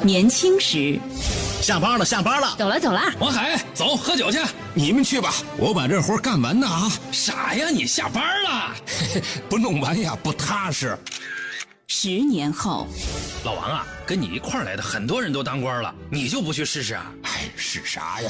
年轻时。 下班了，下班了， 走了走了。 王海，走，喝酒去。 你们去吧，我把这活干完呢啊！ 傻呀，你下班了？ 不弄完呀，不踏实。 10年后， 老王啊，跟你一块儿来的很多人都当官了，你就不去试试啊？ 哎，是啥呀？